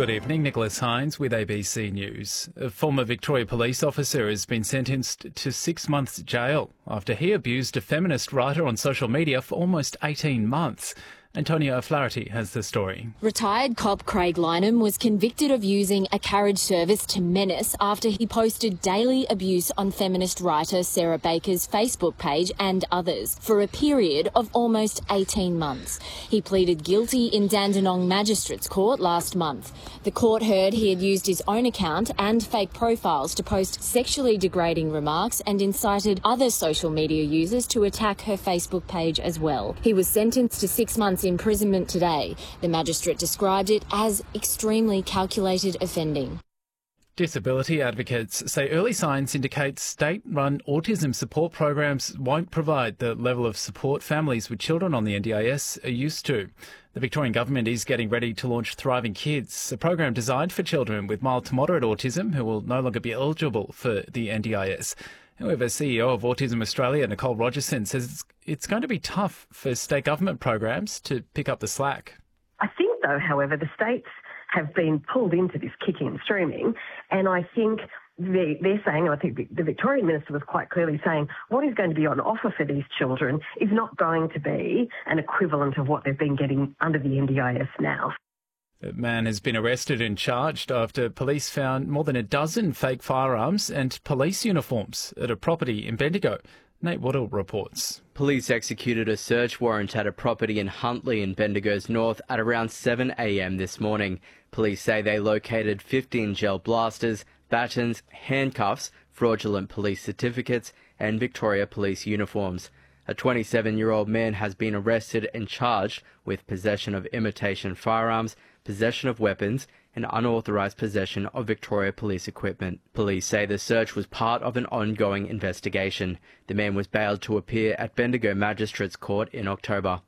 Good evening, Nicholas Hines with ABC News. A former Victoria police officer has been sentenced to 6 months jail after he abused a feminist writer on social media for almost 18 months. Antonia O'Flaherty has the story. Retired cop Craig Lynham was convicted of using a carriage service to menace after he posted daily abuse on feminist writer Sarah Baker's Facebook page and others for a period of almost 18 months. He pleaded guilty in Dandenong Magistrates Court last month. The court heard he had used his own account and fake profiles to post sexually degrading remarks and incited other social media users to attack her Facebook page as well. He was sentenced to 6 months imprisonment today. The magistrate described it as extremely calculated offending. Disability advocates say early signs indicate state-run autism support programs won't provide the level of support families with children on the NDIS are used to. The Victorian Government is getting ready to launch Thriving Kids, a program designed for children with mild to moderate autism who will no longer be eligible for the NDIS. However, CEO of Autism Australia, Nicole Rogerson, says it's going to be tough for state government programs to pick up the slack. I think, though, however, the states have been pulled into this kicking and streaming, and I think they're saying, and I think the Victorian Minister was quite clearly saying, what is going to be on offer for these children is not going to be an equivalent of what they've been getting under the NDIS now. A man has been arrested and charged after police found more than a dozen fake firearms and police uniforms at a property in Bendigo. Nate Waddell reports. Police executed a search warrant at a property in Huntly in Bendigo's north at around 7 a.m. this morning. Police say they located 15 gel blasters, batons, handcuffs, fraudulent police certificates and Victoria Police uniforms. A 27-year-old man has been arrested and charged with possession of imitation firearms, possession of weapons and unauthorised possession of Victoria Police equipment. Police say the search was part of an ongoing investigation. The man was bailed to appear at Bendigo Magistrates Court in October.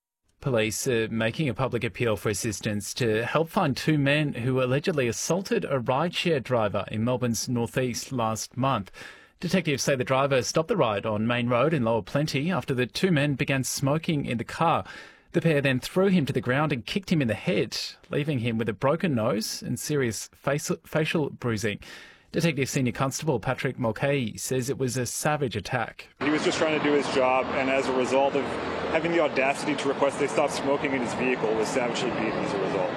Police are making a public appeal for assistance to help find two men who allegedly assaulted a rideshare driver in Melbourne's northeast last month. Detectives say the driver stopped the ride on Main Road in Lower Plenty after the two men began smoking in the car. The pair then threw him to the ground and kicked him in the head, leaving him with a broken nose and serious facial bruising. Detective Senior Constable Patrick Mulcahy says it was a savage attack. He was just trying to do his job, and as a result of having the audacity to request they stop smoking in his vehicle, was savagely beaten as a result.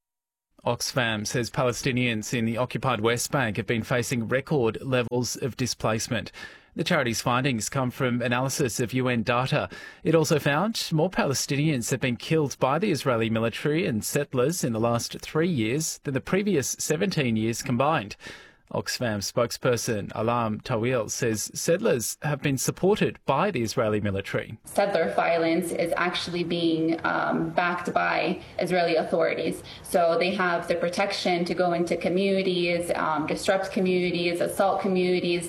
Oxfam says Palestinians in the occupied West Bank have been facing record levels of displacement. The charity's findings come from analysis of UN data. It also found more Palestinians have been killed by the Israeli military and settlers in the last 3 years than the previous 17 years combined. Oxfam spokesperson Alam Tawil says settlers have been supported by the Israeli military. Settler violence is actually being backed by Israeli authorities. So they have the protection to go into communities, disrupt communities, assault communities,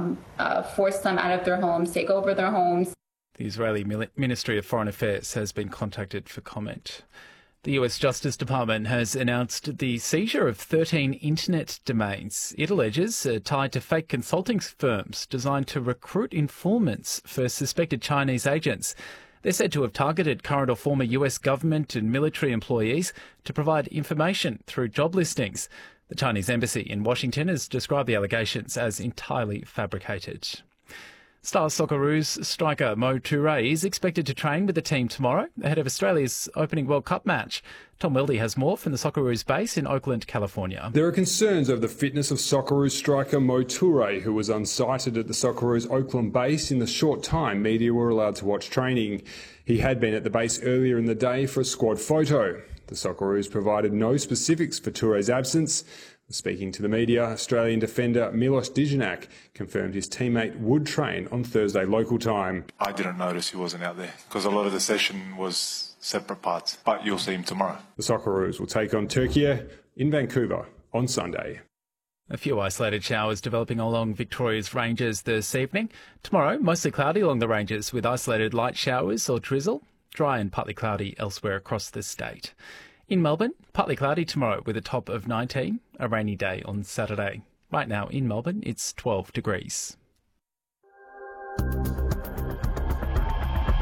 force them out of their homes, take over their homes. The Israeli Ministry of Foreign Affairs has been contacted for comment. The US Justice Department has announced the seizure of 13 internet domains it alleges are tied to fake consulting firms designed to recruit informants for suspected Chinese agents. They're said to have targeted current or former US government and military employees to provide information through job listings. The Chinese embassy in Washington has described the allegations as entirely fabricated. Star Socceroos striker Mo Toure is expected to train with the team tomorrow ahead of Australia's opening World Cup match. Tom Wilde has more from the Socceroos base in Oakland, California. There are concerns over the fitness of Socceroos striker Mo Toure, who was unsighted at the Socceroos Oakland base in the short time media were allowed to watch training. He had been at the base earlier in the day for a squad photo. The Socceroos provided no specifics for Toure's absence. Speaking to the media, Australian defender Milos Dijanak confirmed his teammate would train on Thursday local time. I didn't notice he wasn't out there because a lot of the session was separate parts, but you'll see him tomorrow. The Socceroos will take on Turkey in Vancouver on Sunday. A few isolated showers developing along Victoria's ranges this evening. Tomorrow, mostly cloudy along the ranges with isolated light showers or drizzle. Dry and partly cloudy elsewhere across the state. In Melbourne, partly cloudy tomorrow with a top of 19, a rainy day on Saturday. Right now in Melbourne, it's 12 degrees.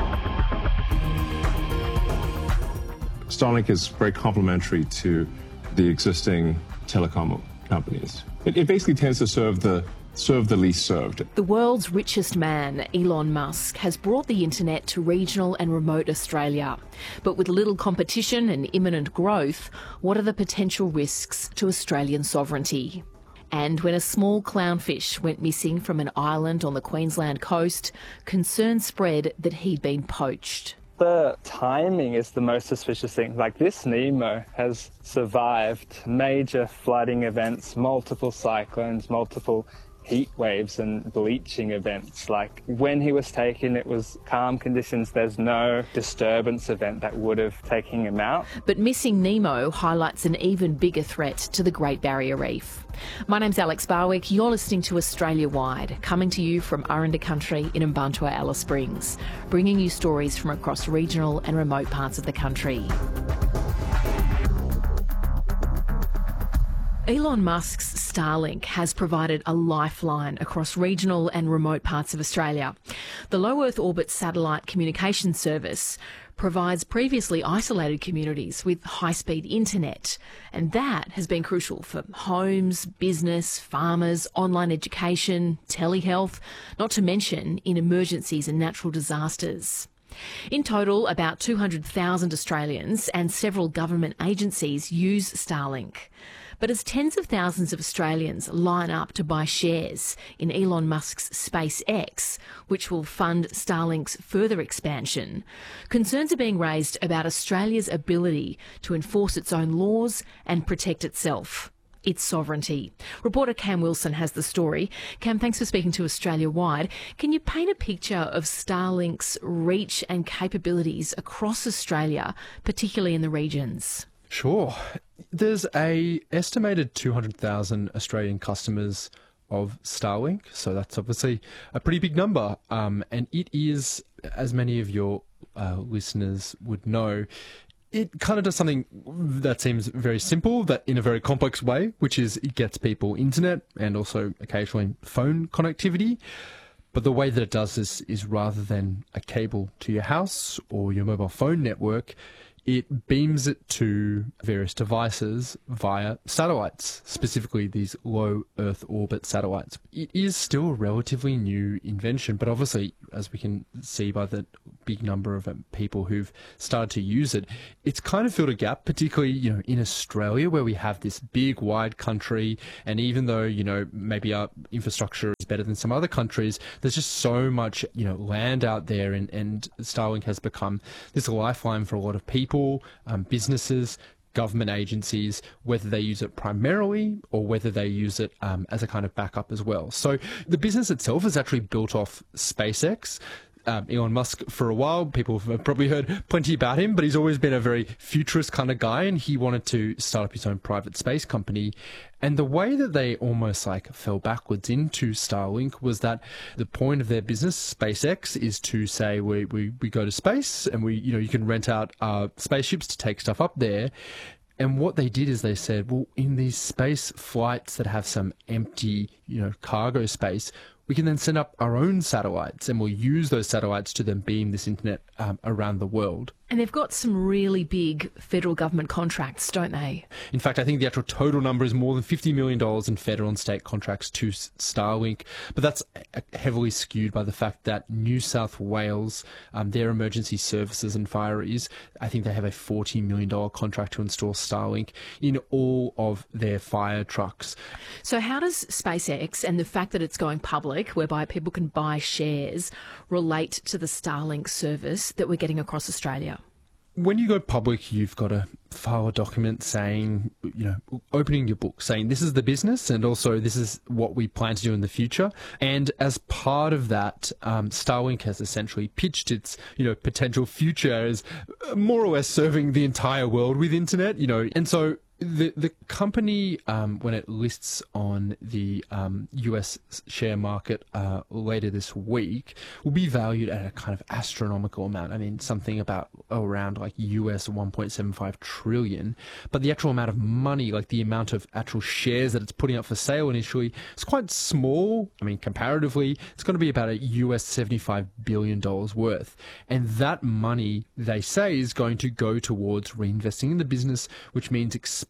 Starlink is very complementary to the existing telecom companies. It basically tends to serve the least served. The world's richest man, Elon Musk, has brought the internet to regional and remote Australia. But with little competition and imminent growth, what are the potential risks to Australian sovereignty? And when a small clownfish went missing from an island on the Queensland coast, concern spread that he'd been poached. The timing is the most suspicious thing. Like, this Nemo has survived major flooding events, multiple cyclones, multiple heat waves and bleaching events. Like, when he was taken, it was calm conditions. There's no disturbance event that would have taken him out. But missing Nemo highlights an even bigger threat to the Great Barrier Reef. My name's Alex Barwick. You're listening to Australia Wide, coming to you from Aranda Country in Mbantua, Alice Springs, bringing you stories from across regional and remote parts of the country. Elon Musk's Starlink has provided a lifeline across regional and remote parts of Australia. The low Earth orbit satellite communication service provides previously isolated communities with high-speed internet, and that has been crucial for homes, business, farmers, online education, telehealth, not to mention in emergencies and natural disasters. In total, about 200,000 Australians and several government agencies use Starlink. But as tens of thousands of Australians line up to buy shares in Elon Musk's SpaceX, which will fund Starlink's further expansion, concerns are being raised about Australia's ability to enforce its own laws and protect itself. Its sovereignty. Reporter Cam Wilson has the story. Cam, thanks for speaking to Australia Wide. Can you paint a picture of Starlink's reach and capabilities across Australia, particularly in the regions? Sure. There's a estimated 200,000 Australian customers of Starlink, so that's obviously a pretty big number. And it is, as many of your listeners would know, it kind of does something that seems very simple, that in a very complex way, which is it gets people internet and also occasionally phone connectivity. But the way that it does this is rather than a cable to your house or your mobile phone network, it beams it to various devices via satellites, specifically these low Earth orbit satellites. It is still a relatively new invention, but obviously, as we can see by the big number of people who've started to use it, it's kind of filled a gap, particularly, in Australia, where we have this big, wide country, and even though, maybe our infrastructure is better than some other countries, there's just so much, land out there, and Starlink has become this lifeline for a lot of people. Businesses, government agencies, whether they use it primarily or whether they use it as a kind of backup as well. So the business itself is actually built off SpaceX. Elon Musk, for a while, people have probably heard plenty about him, but he's always been a very futurist kind of guy, and he wanted to start up his own private space company. And the way that they almost fell backwards into Starlink was that the point of their business, SpaceX, is to say we go to space and you can rent out spaceships to take stuff up there. And what they did is they said, well, in these space flights that have some empty, cargo space, we can then send up our own satellites, and we'll use those satellites to then beam this internet around the world. And they've got some really big federal government contracts, don't they? In fact, I think the actual total number is more than $50 million in federal and state contracts to Starlink. But that's heavily skewed by the fact that New South Wales, their emergency services and fireys, I think they have a $40 million contract to install Starlink in all of their fire trucks. So how does SpaceX and the fact that it's going public, whereby people can buy shares, relate to the Starlink service that we're getting across Australia? When you go public, you've got to file a document saying, opening your book, saying this is the business and also this is what we plan to do in the future. And as part of that, Starlink has essentially pitched its, potential future as more or less serving the entire world with internet, and so the company, when it lists on the US share market later this week, will be valued at a kind of astronomical amount. I mean, something about around US 1.75 trillion. But the actual amount of money, the amount of actual shares that it's putting up for sale initially, is quite small. I mean, comparatively, it's going to be about a US $75 billion worth. And that money, they say, is going to go towards reinvesting in the business, which means expanding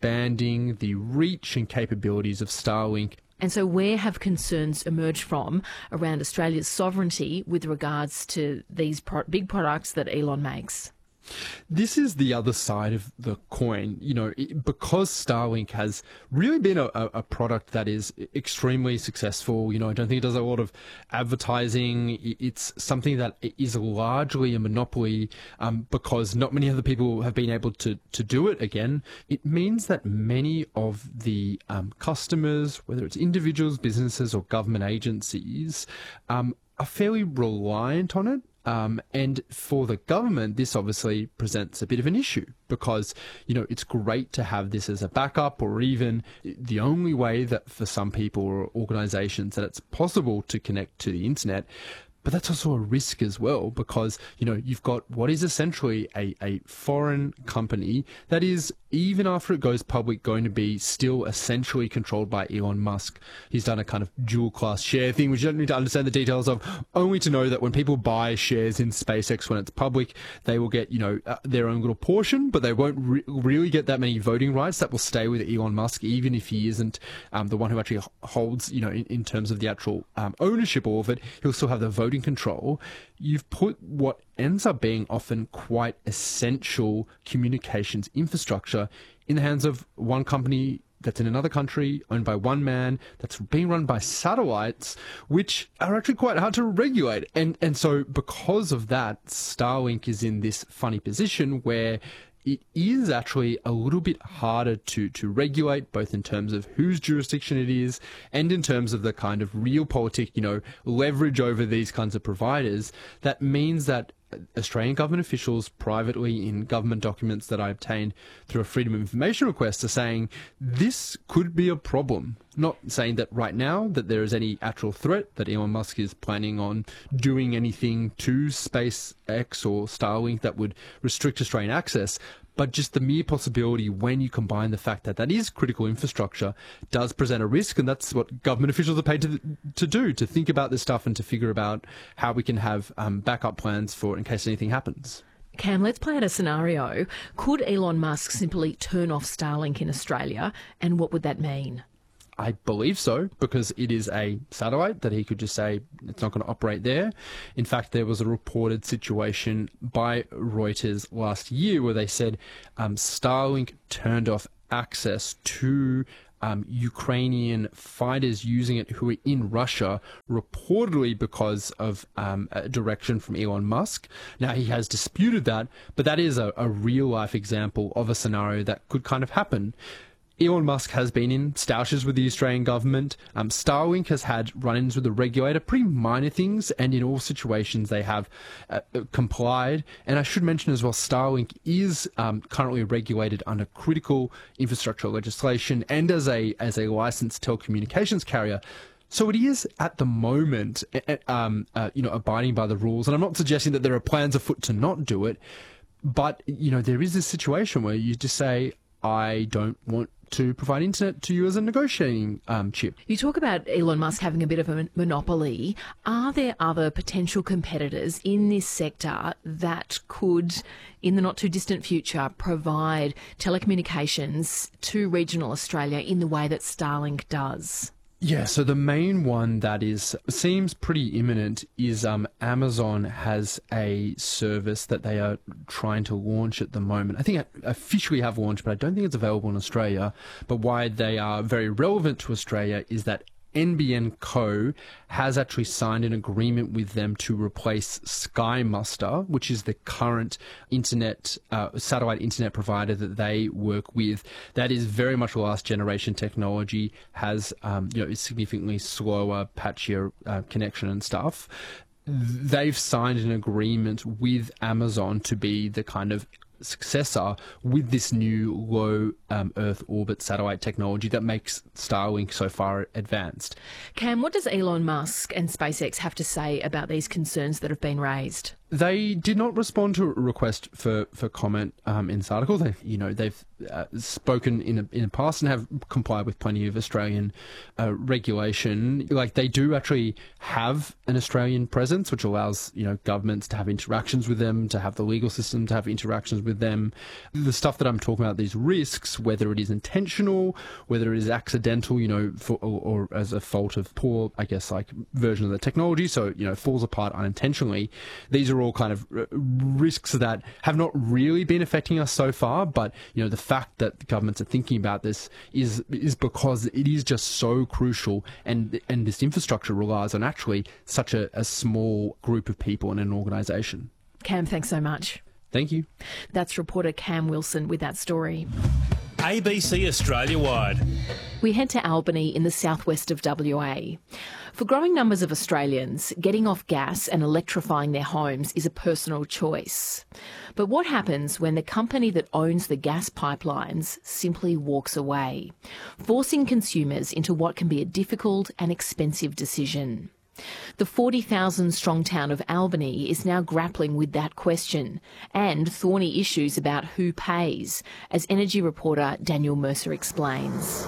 expanding the reach and capabilities of Starlink. And so where have concerns emerged from around Australia's sovereignty with regards to these big products that Elon makes? This is the other side of the coin. Because Starlink has really been a product that is extremely successful. I don't think it does a lot of advertising. It's something that is largely a monopoly because not many other people have been able to do it again. It means that many of the customers, whether it's individuals, businesses or government agencies, are fairly reliant on it. And for the government, this obviously presents a bit of an issue because, it's great to have this as a backup or even the only way that for some people or organizations that it's possible to connect to the internet. But that's also a risk as well because, you've got what is essentially a foreign company that is, even after it goes public, going to be still essentially controlled by Elon Musk. He's done a kind of dual class share thing, which you don't need to understand the details of, only to know that when people buy shares in SpaceX when it's public, they will get, their own little portion, but they won't really get that many voting rights. That will stay with Elon Musk, even if he isn't the one who actually holds, in terms of the actual ownership of it, he'll still have the voting control. You've put what ends up being often quite essential communications infrastructure in the hands of one company that's in another country, owned by one man, that's being run by satellites, which are actually quite hard to regulate. And so because of that, Starlink is in this funny position where it is actually a little bit harder to regulate, both in terms of whose jurisdiction it is and in terms of the kind of realpolitik, leverage over these kinds of providers. That means that Australian government officials privately in government documents that I obtained through a Freedom of Information request are saying this could be a problem. Not saying that right now that there is any actual threat that Elon Musk is planning on doing anything to SpaceX or Starlink that would restrict Australian access, but just the mere possibility when you combine the fact that that is critical infrastructure does present a risk, and that's what government officials are paid to do, to think about this stuff and to figure about how we can have backup plans for in case anything happens. Cam, let's play out a scenario. Could Elon Musk simply turn off Starlink in Australia, and what would that mean? I believe so, because it is a satellite that he could just say it's not going to operate there. In fact, there was a reported situation by Reuters last year where they said Starlink turned off access to Ukrainian fighters using it who are in Russia, reportedly because of a direction from Elon Musk. Now, he has disputed that, but that is a real-life example of a scenario that could kind of happen. Elon Musk has been in stoushes with the Australian government. Starlink has had run-ins with the regulator, pretty minor things, and in all situations they have complied. And I should mention as well, Starlink is currently regulated under critical infrastructure legislation and as a licensed telecommunications carrier. So it is at the moment, abiding by the rules. And I'm not suggesting that there are plans afoot to not do it, but there is this situation where you just say, I don't want to provide internet to you as a negotiating chip. You talk about Elon Musk having a bit of a monopoly. Are there other potential competitors in this sector that could, in the not too distant future, provide telecommunications to regional Australia in the way that Starlink does? Yeah, so the main one that seems pretty imminent is Amazon has a service that they are trying to launch at the moment. I think it officially have launched, but I don't think it's available in Australia. But why they are very relevant to Australia is that NBN Co has actually signed an agreement with them to replace Sky Muster, which is the current satellite internet provider that they work with. That is very much last generation technology, has is significantly slower, patchier connection and stuff. They've signed an agreement with Amazon to be the kind of successor with this new low Earth orbit satellite technology that makes Starlink so far advanced. Cam, what does Elon Musk and SpaceX have to say about these concerns that have been raised? They did not respond to a request for comment in this article. They've spoken in the past and have complied with plenty of Australian regulation. Like, they do actually have an Australian presence, which allows governments to have interactions with them, to have the legal system to have interactions with them. The stuff that I'm talking about, these risks, whether it is intentional, whether it is accidental, or as a fault of poor, version of the technology, so falls apart unintentionally. These are all kind of risks that have not really been affecting us so far, but the fact that governments are thinking about this is because it is just so crucial, and this infrastructure relies on actually such a small group of people in an organisation. Cam, thanks so much. Thank you. That's reporter Cam Wilson with that story. ABC Australia-wide. We head to Albany in the southwest of WA. For growing numbers of Australians, getting off gas and electrifying their homes is a personal choice. But what happens when the company that owns the gas pipelines simply walks away, forcing consumers into what can be a difficult and expensive decision? The 40,000-strong town of Albany is now grappling with that question and thorny issues about who pays, as energy reporter Daniel Mercer explains.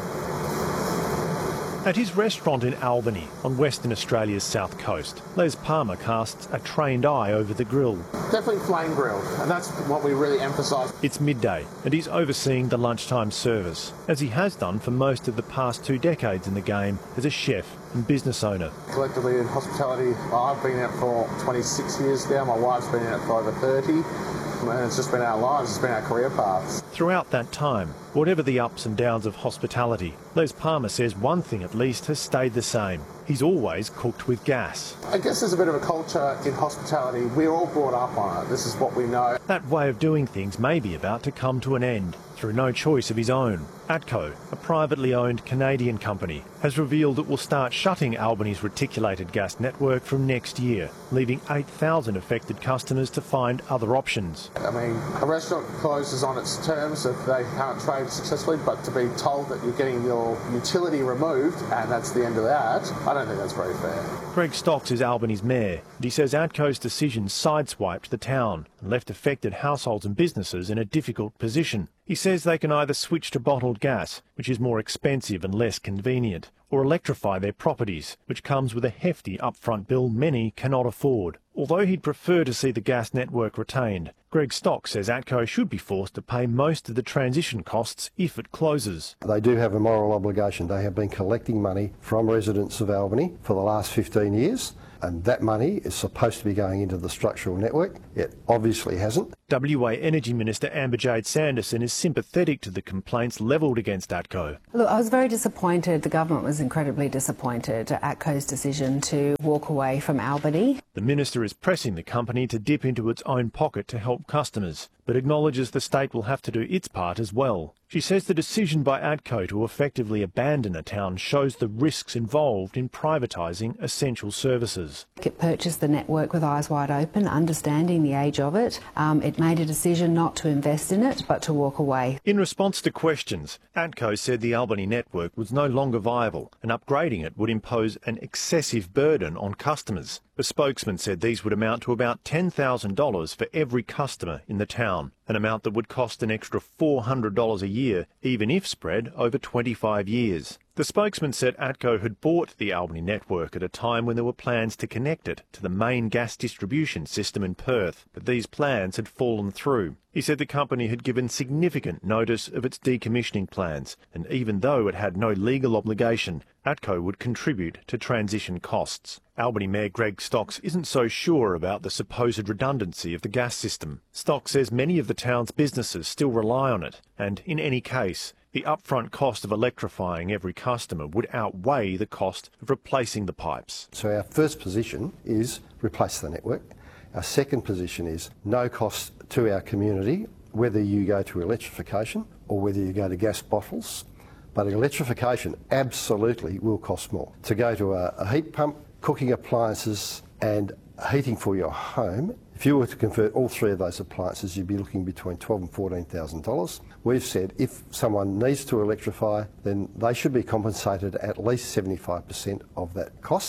At his restaurant in Albany, on Western Australia's south coast, Les Palmer casts a trained eye over the grill. Definitely flame grilled, and that's what we really emphasise. It's midday, and he's overseeing the lunchtime service, as he has done for most of the past 2 decades in the game as a chef and business owner. Collectively in hospitality, I've been in it for 26 years now, my wife's been in it for over 30. And it's just been our lives, it's been our career paths. Throughout that time, whatever the ups and downs of hospitality, Les Palmer says one thing at least has stayed the same. He's always cooked with gas. I guess there's a bit of a culture in hospitality. We're all brought up on it. This is what we know. That way of doing things may be about to come to an end through no choice of his own. ATCO, a privately owned Canadian company, has revealed it will start shutting Albany's reticulated gas network from next year, leaving 8,000 affected customers to find other options. I mean, a restaurant closes on its terms if they can't trade successfully, but to be told that you're getting your utility removed and that's the end of that, I don't think that's very fair. Greg Stocks is Albany's mayor, and he says ATCO's decision sideswiped the town and left affected households and businesses in a difficult position. He says they can either switch to bottled gas, which is more expensive and less convenient, or electrify their properties, which comes with a hefty upfront bill many cannot afford. Although he'd prefer to see the gas network retained, Greg Stocks says ATCO should be forced to pay most of the transition costs if it closes. They do have a moral obligation. They have been collecting money from residents of Albany for the last 15 years. And that money is supposed to be going into the structural network. It obviously hasn't. WA Energy Minister Amber Jade Sanderson is sympathetic to the complaints levelled against ATCO. Look, I was very disappointed. The government was incredibly disappointed at ATCO's decision to walk away from Albany. The minister is pressing the company to dip into its own pocket to help customers, but acknowledges the state will have to do its part as well. She says the decision by ATCO to effectively abandon a town shows the risks involved in privatising essential services. It purchased the network with eyes wide open, understanding the age of it. It made a decision not to invest in it, but to walk away. In response to questions, ATCO said the Albany network was no longer viable and upgrading it would impose an excessive burden on customers. A spokesman said these would amount to about $10,000 for every customer in the town, an amount that would cost an extra $400 a year, even if spread over 25 years. The spokesman said ATCO had bought the Albany network at a time when there were plans to connect it to the main gas distribution system in Perth, but these plans had fallen through. He said the company had given significant notice of its decommissioning plans, and even though it had no legal obligation, ATCO would contribute to transition costs. Albany Mayor Greg Stocks isn't so sure about the supposed redundancy of the gas system. Stocks says many of the town's businesses still rely on it, and in any case, the upfront cost of electrifying every customer would outweigh the cost of replacing the pipes. So our first position is replace the network. Our second position is no cost to our community, whether you go to electrification or whether you go to gas bottles. But electrification absolutely will cost more. To go to a heat pump, cooking appliances and heating for your home, if you were to convert all three of those appliances, you'd be looking between $12,000 and $14,000. We've said if someone needs to electrify, then they should be compensated at least 75% of that cost.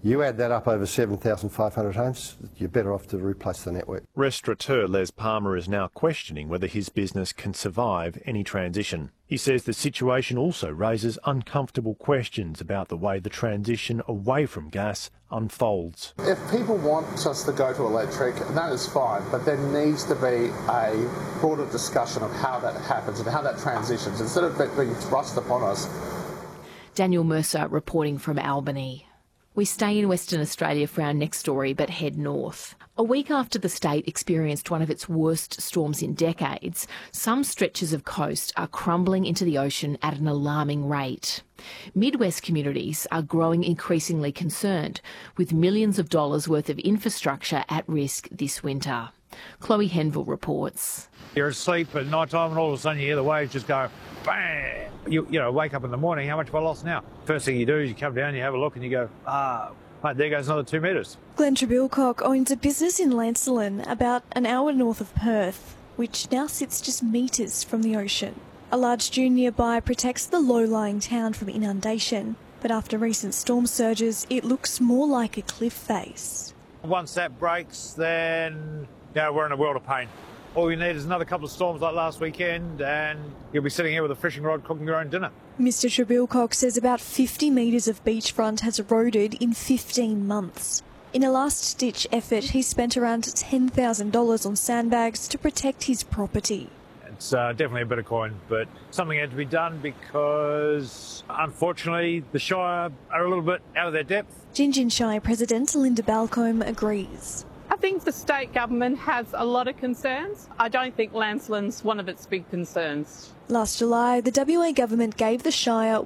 You add that up over 7,500 homes, you're better off to replace the network. Restaurateur Les Palmer is now questioning whether his business can survive any transition. He says the situation also raises uncomfortable questions about the way the transition away from gas unfolds. If people want us to go to electric, that is fine, but there needs to be a broader discussion of how that happens and how that transitions, instead of it being thrust upon us. Daniel Mercer reporting from Albany. We stay in Western Australia for our next story, but head north. A week after the state experienced one of its worst storms in decades, some stretches of coast are crumbling into the ocean at an alarming rate. Midwest communities are growing increasingly concerned, with millions of dollars worth of infrastructure at risk this winter. Chloe Henville reports. You're asleep at night time and all of a sudden you hear the waves just go bang. You wake up in the morning, how much have I lost now? First thing you do is you come down, you have a look and you go, mate, there goes another 2 metres. Glenn Trebilcock owns a business in Lancelin, about an hour north of Perth, which now sits just metres from the ocean. A large dune nearby protects the low-lying town from inundation, but after recent storm surges, it looks more like a cliff face. Once that breaks, then we're in a world of pain. All you need is another couple of storms like last weekend and you'll be sitting here with a fishing rod cooking your own dinner. Mr Trebilcock says about 50 metres of beachfront has eroded in 15 months. In a last-ditch effort, he spent around $10,000 on sandbags to protect his property. It's definitely a bit of coin, but something had to be done because, unfortunately, the Shire are a little bit out of their depth. Gingin Shire President Linda Balcombe agrees. I think the state government has a lot of concerns. I don't think Lancelin's one of its big concerns. Last July, the WA government gave the Shire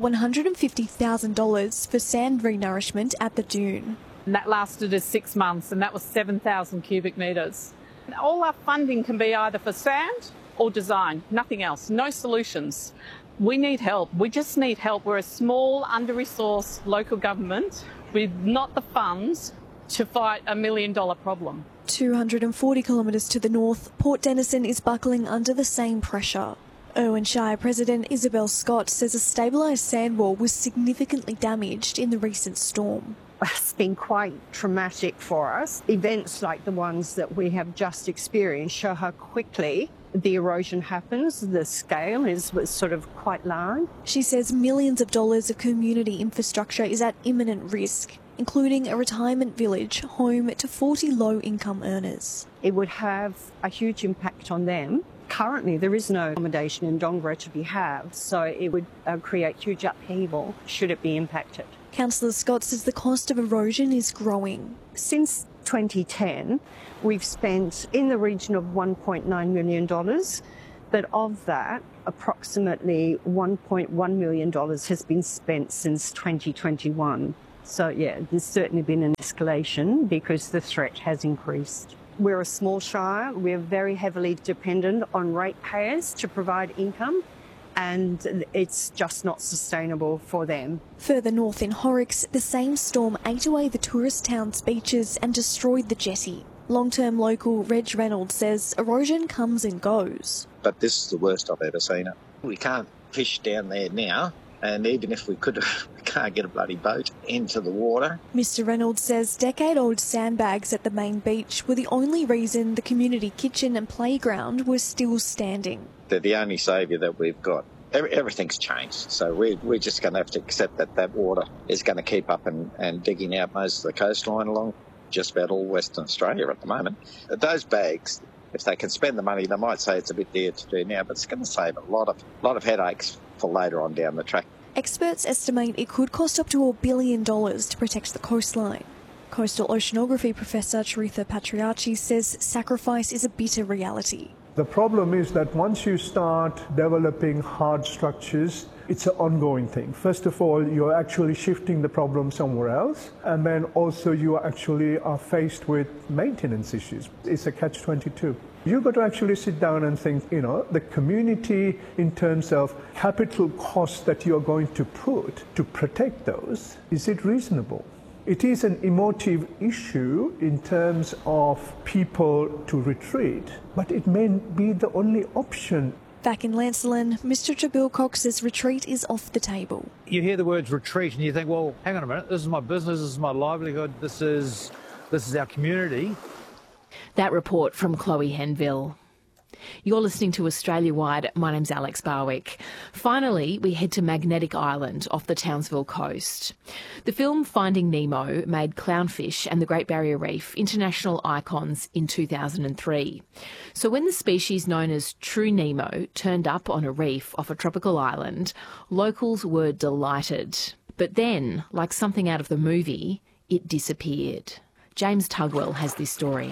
$150,000 for sand renourishment at the dune. And that lasted us 6 months, and that was 7,000 cubic metres. All our funding can be either for sand or design, nothing else, no solutions. We need help. We just need help. We're a small, under-resourced local government with not the funds to fight $1 million problem. 240 kilometres to the north, Port Denison is buckling under the same pressure. Irwin Shire President Isabel Scott says a stabilised sandwall was significantly damaged in the recent storm. It's been quite traumatic for us. Events like the ones that we have just experienced show how quickly the erosion happens. The scale is sort of quite large. She says millions of dollars of community infrastructure is at imminent risk, including a retirement village home to 40 low-income earners. It would have a huge impact on them. Currently, there is no accommodation in Dongara to be had, so it would create huge upheaval should it be impacted. Councillor Scott says the cost of erosion is growing. Since 2010, we've spent in the region of $1.9 million, but of that, approximately $1.1 million has been spent since 2021. So, there's certainly been an escalation because the threat has increased. We're a small shire. We're very heavily dependent on ratepayers to provide income, and it's just not sustainable for them. Further north in Horrocks, the same storm ate away the tourist town's beaches and destroyed the jetty. Long-term local Reg Reynolds says erosion comes and goes. But this is the worst I've ever seen it. We can't fish down there now. And even if we could, we can't get a bloody boat into the water. Mr Reynolds says decade-old sandbags at the main beach were the only reason the community kitchen and playground were still standing. They're the only saviour that we've got. Everything's changed, so we're just going to have to accept that water is going to keep up and digging out most of the coastline along just about all Western Australia at the moment. Those bags, if they can spend the money, they might say it's a bit dear to do now, but it's going to save a lot of headaches for later on down the track. Experts estimate it could cost up to $1 billion to protect the coastline. Coastal oceanography professor Charitha Patriarchi says sacrifice is a bitter reality. The problem is that once you start developing hard structures, it's an ongoing thing. First of all, you're actually shifting the problem somewhere else, and then also you actually are faced with maintenance issues. It's a catch-22. You've got to actually sit down and think, the community in terms of capital costs that you're going to put to protect those, is it reasonable? It is an emotive issue in terms of people to retreat, but it may be the only option. Back in Lancelin, Mr Jabil Cox says retreat is off the table. You hear the words retreat and you think, well, hang on a minute, this is my business, this is my livelihood, this is our community. That report from Chloe Henville. You're listening to Australia Wide. My name's Alex Barwick. Finally, we head to Magnetic Island off the Townsville coast. The film Finding Nemo made clownfish and the Great Barrier Reef international icons in 2003. So when the species known as True Nemo turned up on a reef off a tropical island, locals were delighted. But then, like something out of the movie, it disappeared. James Tugwell has this story.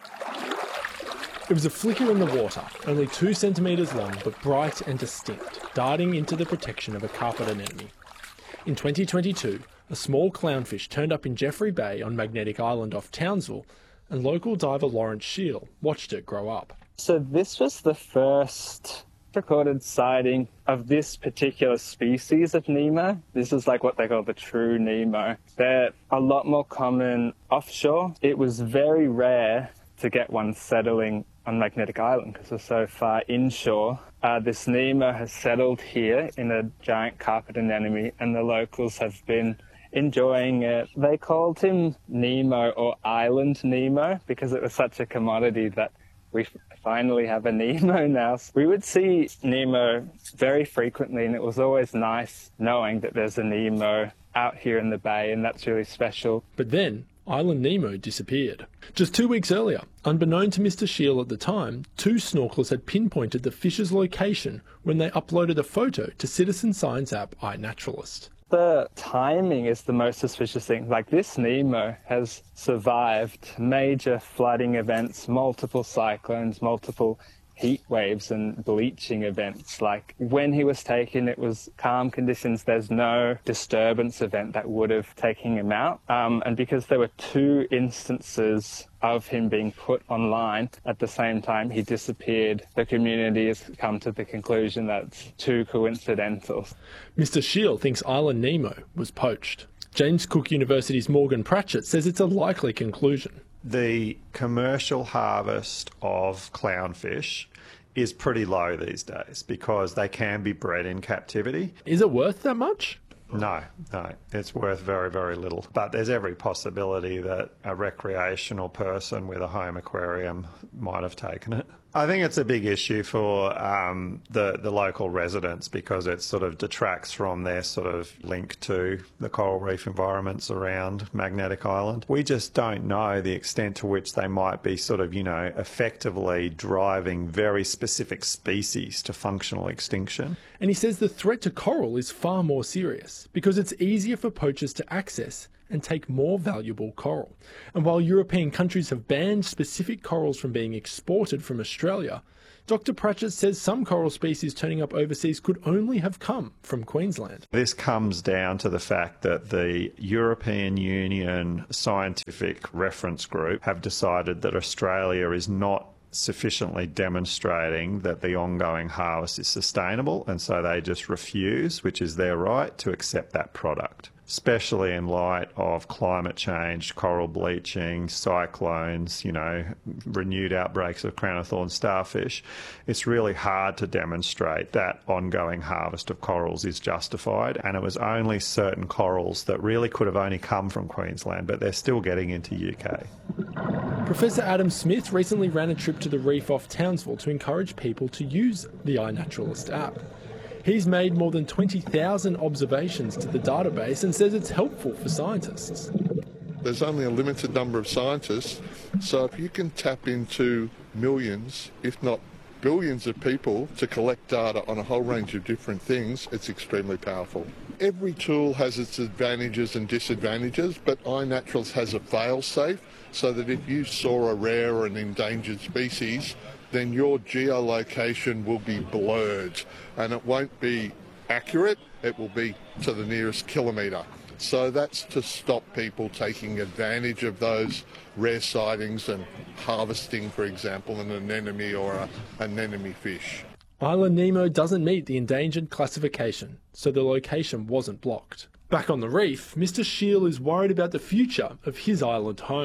It was a flicker in the water, only 2 centimetres long but bright and distinct, darting into the protection of a carpet anemone. In 2022, a small clownfish turned up in Jeffrey Bay on Magnetic Island off Townsville, and local diver Lawrence Shiel watched it grow up. So this was the first recorded sighting of this particular species of Nemo. This is like what they call the true Nemo. They're a lot more common offshore. It was very rare to get one settling on Magnetic Island because we're so far inshore. This Nemo has settled here in a giant carpet anemone and the locals have been enjoying it. They called him Nemo or Island Nemo because it was such a commodity that we finally have a Nemo now. We would see Nemo very frequently and it was always nice knowing that there's a Nemo out here in the bay and that's really special. But then Island Nemo disappeared. Just 2 weeks earlier, unbeknown to Mr. Shiel at the time, 2 snorkelers had pinpointed the fish's location when they uploaded a photo to citizen science app iNaturalist. The timing is the most suspicious thing. Like this Nemo has survived major flooding events, multiple cyclones, multiple heat waves and bleaching events. Like when he was taken, it was calm conditions. There's no disturbance event that would have taken him out. And because there were 2 instances of him being put online at the same time he disappeared, the community has come to the conclusion that's too coincidental. Mr. Shiel thinks Island Nemo was poached. James Cook University's Morgan Pratchett says it's a likely conclusion. The commercial harvest of clownfish is pretty low these days because they can be bred in captivity. Is it worth that much? No, it's worth very, very little. But there's every possibility that a recreational person with a home aquarium might have taken it. I think it's a big issue for the local residents because it sort of detracts from their sort of link to the coral reef environments around Magnetic Island. We just don't know the extent to which they might be sort of, effectively driving very specific species to functional extinction. And he says the threat to coral is far more serious because it's easier for poachers to access and take more valuable coral. And while European countries have banned specific corals from being exported from Australia, Dr. Pratchett says some coral species turning up overseas could only have come from Queensland. This comes down to the fact that the European Union Scientific Reference Group have decided that Australia is not sufficiently demonstrating that the ongoing harvest is sustainable, and so they just refuse, which is their right, to accept that product. Especially in light of climate change, coral bleaching, cyclones, renewed outbreaks of crown of thorn starfish, it's really hard to demonstrate that ongoing harvest of corals is justified. And it was only certain corals that really could have only come from Queensland, but they're still getting into UK. Professor Adam Smith recently ran a trip to the reef off Townsville to encourage people to use the iNaturalist app. He's made more than 20,000 observations to the database and says it's helpful for scientists. There's only a limited number of scientists, so if you can tap into millions, if not billions of people to collect data on a whole range of different things, it's extremely powerful. Every tool has its advantages and disadvantages, but iNaturalist has a fail-safe so that if you saw a rare or an endangered species, then your geolocation will be blurred and it won't be accurate, it will be to the nearest kilometre. So that's to stop people taking advantage of those rare sightings and harvesting, for example, an anemone or an anemone fish. Island Nemo doesn't meet the endangered classification, so the location wasn't blocked. Back on the reef, Mr. Shiel is worried about the future of his island home.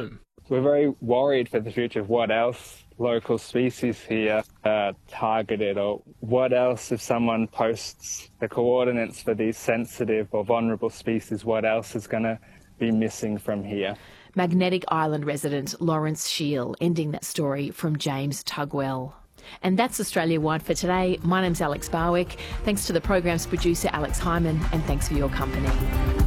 We're very worried for the future of what else local species here are targeted, or what else, if someone posts the coordinates for these sensitive or vulnerable species, what else is going to be missing from here. Magnetic Island resident Lawrence Shiel ending that story from James Tugwell. And that's Australia Wide for today. My name's Alex Barwick. Thanks to the program's producer Alex Hyman, and thanks for your company.